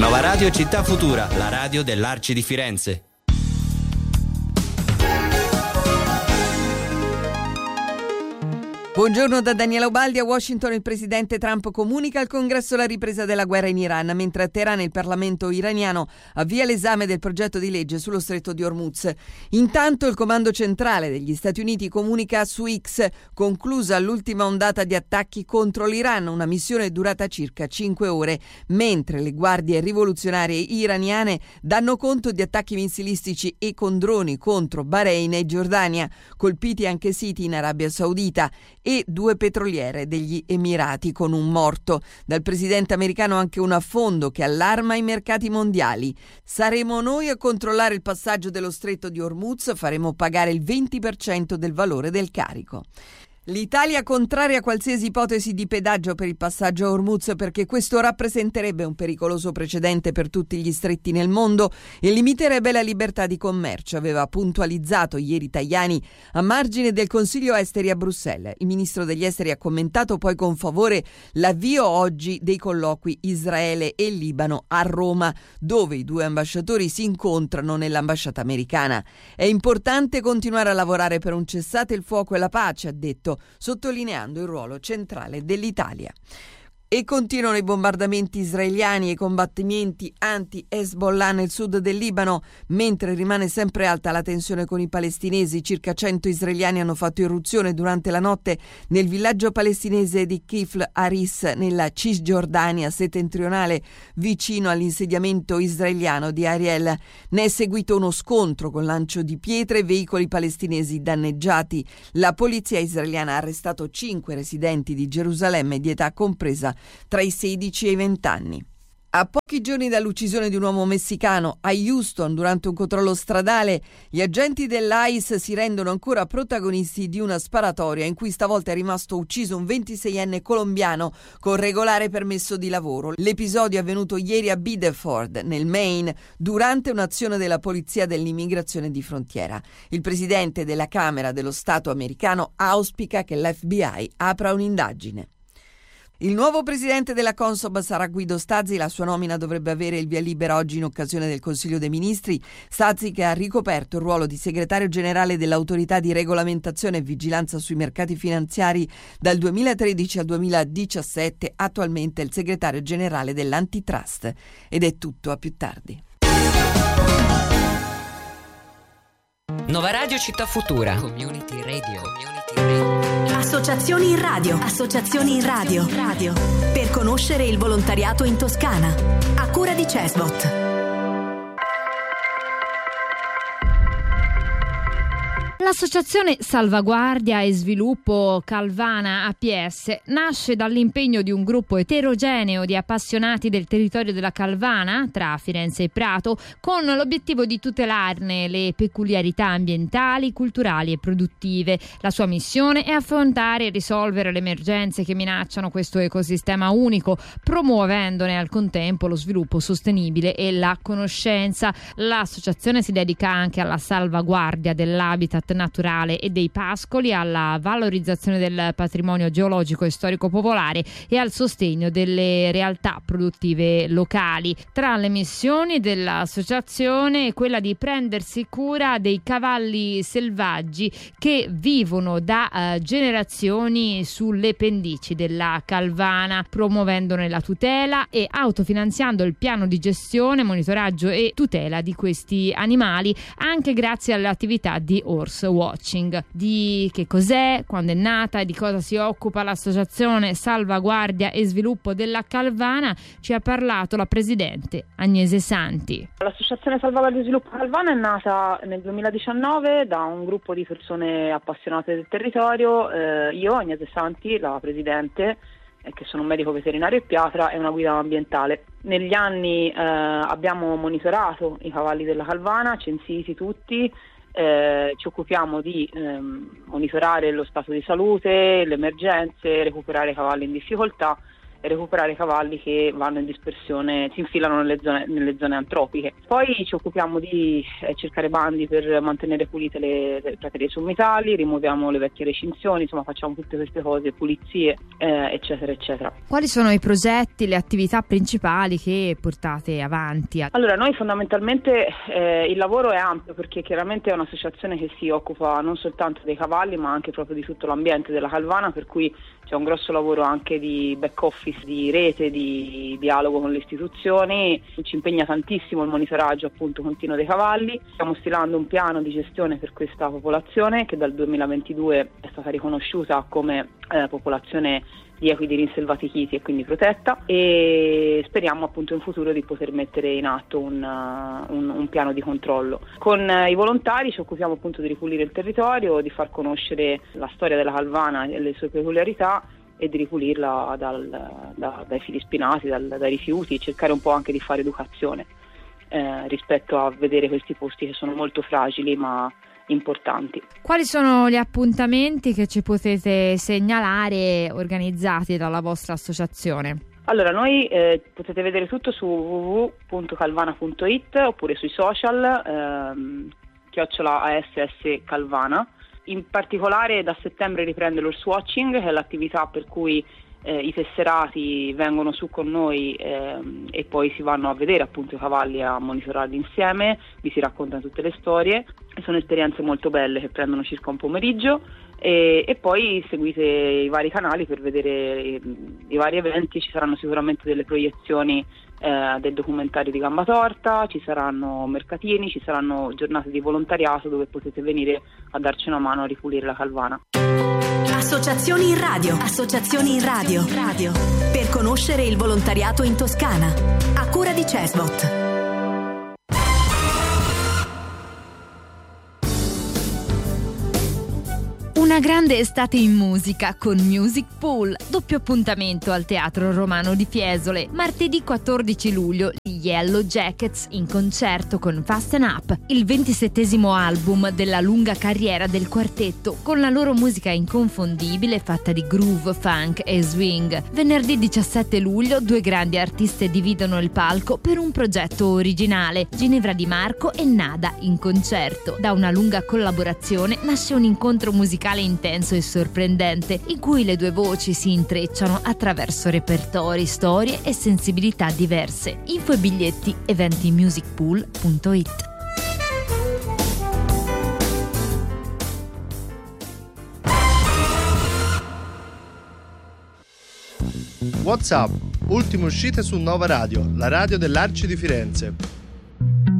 Nova Radio Città Futura, la radio dell'Arci di Firenze. Buongiorno da Daniela Ubaldi. A Washington il presidente Trump comunica al Congresso la ripresa della guerra in Iran, mentre a Teheran il Parlamento iraniano avvia l'esame del progetto di legge sullo stretto di Hormuz. Intanto il comando centrale degli Stati Uniti comunica su X, conclusa l'ultima ondata di attacchi contro l'Iran, una missione durata circa 5 ore, mentre le guardie rivoluzionarie iraniane danno conto di attacchi missilistici e con droni contro Bahrain e Giordania, colpiti anche siti in Arabia Saudita e 2 petroliere degli Emirati con un morto. Dal presidente americano anche un affondo che allarma i mercati mondiali. Saremo noi a controllare il passaggio dello stretto di Hormuz, faremo pagare il 20% del valore del carico. L'Italia contraria a qualsiasi ipotesi di pedaggio per il passaggio a Hormuz perché questo rappresenterebbe un pericoloso precedente per tutti gli stretti nel mondo e limiterebbe la libertà di commercio, aveva puntualizzato ieri Tajani a margine del Consiglio Esteri a Bruxelles. Il ministro degli Esteri ha commentato poi con favore l'avvio oggi dei colloqui Israele e Libano a Roma, dove i 2 ambasciatori si incontrano nell'ambasciata americana. È importante continuare a lavorare per un cessate il fuoco e la pace, ha detto, sottolineando il ruolo centrale dell'Italia. E continuano i bombardamenti israeliani e i combattimenti anti-Hezbollah nel sud del Libano, mentre rimane sempre alta la tensione con i palestinesi. Circa 100 israeliani hanno fatto irruzione durante la notte nel villaggio palestinese di Kifl Haris, nella Cisgiordania settentrionale, vicino all'insediamento israeliano di Ariel. Ne è seguito uno scontro con lancio di pietre e veicoli palestinesi danneggiati. La polizia israeliana ha arrestato 5 residenti di Gerusalemme di età compresa tra i 16 e i 20 anni. A pochi giorni dall'uccisione di un uomo messicano a Houston durante un controllo stradale, gli agenti dell'ICE si rendono ancora protagonisti di una sparatoria in cui stavolta è rimasto ucciso un 26enne colombiano con regolare permesso di lavoro. L'episodio è avvenuto ieri a Biddeford, nel Maine, durante un'azione della Polizia dell'Immigrazione di frontiera. Il presidente della Camera dello Stato americano auspica che l'FBI apra un'indagine. Il nuovo presidente della Consob sarà Guido Stazzi. La sua nomina dovrebbe avere il via libera oggi in occasione del Consiglio dei Ministri. Stazzi, che ha ricoperto il ruolo di segretario generale dell'Autorità di Regolamentazione e Vigilanza sui Mercati Finanziari dal 2013 al 2017, attualmente è il segretario generale dell'Antitrust. Ed è tutto, a più tardi. Nova Radio Città Futura. Community Radio. Associazioni in radio. Associazioni in radio. Per conoscere il volontariato in Toscana. A cura di Cesbot. L'Associazione Salvaguardia e Sviluppo Calvana APS nasce dall'impegno di un gruppo eterogeneo di appassionati del territorio della Calvana, tra Firenze e Prato, con l'obiettivo di tutelarne le peculiarità ambientali, culturali e produttive. La sua missione è affrontare e risolvere le emergenze che minacciano questo ecosistema unico, promuovendone al contempo lo sviluppo sostenibile e la conoscenza. L'associazione si dedica anche alla salvaguardia dell'habitat naturale e dei pascoli, alla valorizzazione del patrimonio geologico e storico popolare e al sostegno delle realtà produttive locali. Tra le missioni dell'associazione è quella di prendersi cura dei cavalli selvaggi che vivono da generazioni sulle pendici della Calvana, promuovendone la tutela e autofinanziando il piano di gestione, monitoraggio e tutela di questi animali, anche grazie alle attività di horse watching. Di che cos'è, quando è nata e di cosa si occupa l'associazione Salvaguardia e Sviluppo della Calvana ci ha parlato la presidente Agnese Santi. L'associazione Salvaguardia e Sviluppo Calvana è nata nel 2019 da un gruppo di persone appassionate del territorio, io, Agnese Santi, la presidente, che sono un medico veterinario e pediatra e una guida ambientale. Negli anni abbiamo monitorato i cavalli della Calvana, censiti tutti. Ci occupiamo di monitorare lo stato di salute, le emergenze, recuperare cavalli in difficoltà recuperare cavalli che vanno in dispersione, si infilano nelle zone antropiche. Poi ci occupiamo di cercare bandi per mantenere pulite le praterie sommitali, rimuoviamo le vecchie recinzioni, insomma facciamo tutte queste cose, pulizie, eccetera eccetera. Quali sono i progetti, le attività principali che portate avanti? Allora, noi fondamentalmente il lavoro è ampio, perché chiaramente è un'associazione che si occupa non soltanto dei cavalli ma anche proprio di tutto l'ambiente della Calvana, per cui c'è un grosso lavoro anche di back office, di rete, di dialogo con le istituzioni. Ci impegna tantissimo il monitoraggio appunto continuo dei cavalli. Stiamo stilando un piano di gestione per questa popolazione che dal 2022 è stata riconosciuta come popolazione di equidi rinselvatichiti e quindi protetta, e speriamo appunto in futuro di poter mettere in atto un piano di controllo. Con i volontari ci occupiamo appunto di ripulire il territorio, di far conoscere la storia della Calvana e le sue peculiarità e di ripulirla dai fili spinati, dai rifiuti, cercare un po' anche di fare educazione rispetto a vedere questi posti che sono molto fragili ma importanti. Quali sono gli appuntamenti che ci potete segnalare organizzati dalla vostra associazione? Allora, noi potete vedere tutto su www.calvana.it oppure sui social @ASS Calvana. In particolare da settembre riprende l'Horse Watching, che è l'attività per cui i tesserati vengono su con noi e poi si vanno a vedere appunto i cavalli, a monitorarli insieme, vi si raccontano tutte le storie. Sono esperienze molto belle che prendono circa un pomeriggio, e poi seguite i vari canali per vedere i vari eventi. Ci saranno sicuramente delle proiezioni del documentario di Gamba Torta, ci saranno mercatini, ci saranno giornate di volontariato dove potete venire a darci una mano a ripulire la Calvana. Associazioni in radio. Associazioni in radio. Per conoscere il volontariato in Toscana. A cura di Cesbot. Una grande estate in musica con Music Pool, doppio appuntamento al Teatro Romano di Fiesole. Martedì 14 luglio gli Yellow Jackets in concerto con Fasten Up, il 27° album della lunga carriera del quartetto, con la loro musica inconfondibile fatta di groove, funk e swing. Venerdì 17 luglio 2 grandi artiste dividono il palco per un progetto originale, Ginevra Di Marco e Nada in concerto. Da una lunga collaborazione nasce un incontro musicale intenso e sorprendente, in cui le due voci si intrecciano attraverso repertori, storie e sensibilità diverse. Info e biglietti eventimusicpool.it. WhatsApp, ultime uscite su Nova Radio, la radio dell'Arci di Firenze.